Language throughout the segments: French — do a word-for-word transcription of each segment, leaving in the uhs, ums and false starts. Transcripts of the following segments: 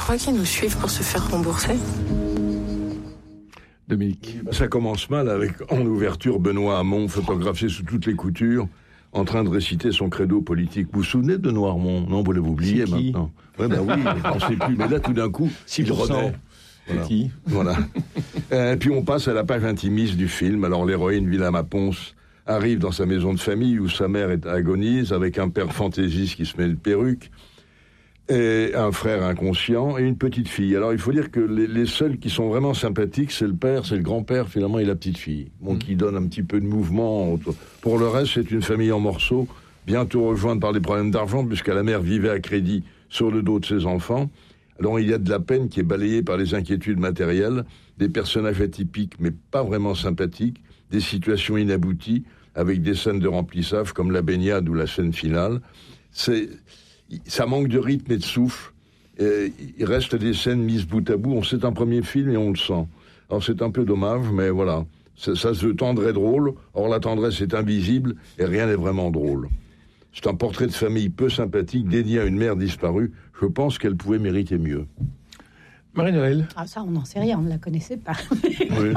crois qu'ils nous suivent pour se faire rembourser. Dominique. Ça commence mal avec, en ouverture, Benoît Hamon, photographié sous toutes les coutures, en train de réciter son credo politique. Vous vous souvenez de Noirmont? Non, vous l'avez oublié maintenant. Ouais, bah oui, on ne sait plus. Mais là, tout d'un coup, il renaît. Voilà. Qui voilà. Et puis on passe à la page intimiste du film. Alors l'héroïne Vilama Ponce arrive dans sa maison de famille où sa mère est agonise, avec un père fantaisiste qui se met une perruque, et un frère inconscient et une petite fille. Alors il faut dire que les, les seuls qui sont vraiment sympathiques, c'est le père, c'est le grand-père finalement et la petite fille, bon, mmh. qui donne un petit peu de mouvement. Pour le reste, c'est une famille en morceaux, bientôt rejointe par des problèmes d'argent, puisque la mère vivait à crédit sur le dos de ses enfants. Alors il y a de la peine qui est balayée par les inquiétudes matérielles, des personnages atypiques mais pas vraiment sympathiques, des situations inabouties avec des scènes de remplissage comme la baignade ou la scène finale. C'est, ça manque de rythme et de souffle. Et il reste des scènes mises bout à bout. C'est un premier film et on le sent. Alors c'est un peu dommage, mais voilà. Ça, ça se veut tendre et drôle. Or la tendresse est invisible et rien n'est vraiment drôle. C'est un portrait de famille peu sympathique dédié à une mère disparue. Je pense qu'elle pouvait mériter mieux. Marie-Noël. Ah, ça, on n'en sait rien, on ne la connaissait pas. Oui.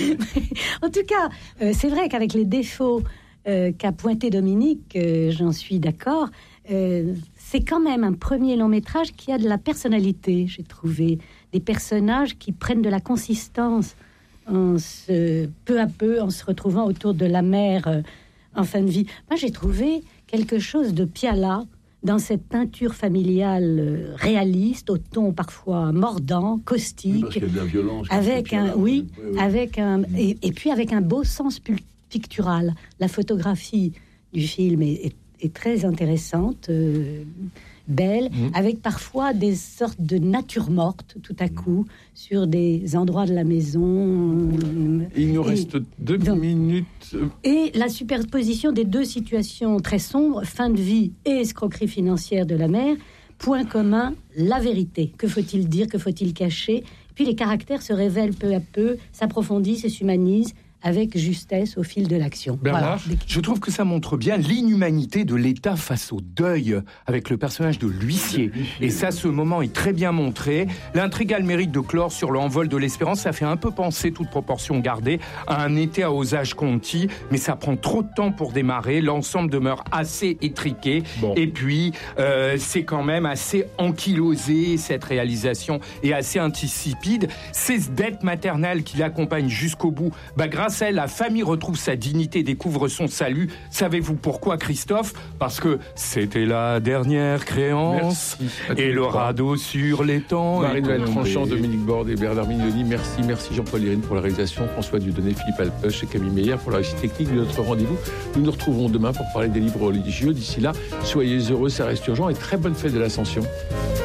En tout cas, euh, c'est vrai qu'avec les défauts euh, qu'a pointé Dominique, euh, j'en suis d'accord, euh, c'est quand même un premier long-métrage qui a de la personnalité, j'ai trouvé. Des personnages qui prennent de la consistance en se, peu à peu en se retrouvant autour de la mère euh, en fin de vie. Moi, j'ai trouvé quelque chose de Piala dans cette peinture familiale euh, réaliste, au ton parfois mordant, caustique, oui, parce qu'il y a de la violence, avec un, oui, oui, oui, avec un, et, et puis avec un beau sens pictural. La photographie du film est, est, est très intéressante, euh, belle, mmh. avec parfois des sortes de nature morte, tout à coup, sur des endroits de la maison. Il nous et, reste deux donc, minutes. Et la superposition des deux situations très sombres, fin de vie et escroquerie financière de la mère, point commun, la vérité. Que faut-il dire, que faut-il cacher? Puis les caractères se révèlent peu à peu, s'approfondissent et s'humanisent, avec justesse au fil de l'action. Bernard, voilà. Je trouve que ça montre bien l'inhumanité de l'État face au deuil, avec le personnage de l'huissier. Et ça, ce moment est très bien montré. L'intrigue a le mérite de clore sur l'envol de l'espérance. Ça fait un peu penser, toute proportion gardée, à un été à Osage County, mais ça prend trop de temps pour démarrer. L'ensemble demeure assez étriqué. Bon. Et puis, euh, c'est quand même assez ankylosé, cette réalisation, et assez insipide. Ces dettes maternelles qui l'accompagnent jusqu'au bout, bah, grâce à elle, la famille retrouve sa dignité, découvre son salut. Savez-vous pourquoi, Christophe? Parce que c'était la dernière créance. Et le radeau sur les temps. Marie-Noël Tranchant, Dominique Borde et Bernard Mignoni. Merci, merci Jean-Paul Lérine pour la réalisation, François Dieudonné, Philippe Alpeuch et Camille Meyer pour la réussite technique de notre rendez-vous. Nous nous retrouvons demain pour parler des livres religieux. D'ici là, soyez heureux, ça reste urgent et très bonne fête de l'Ascension.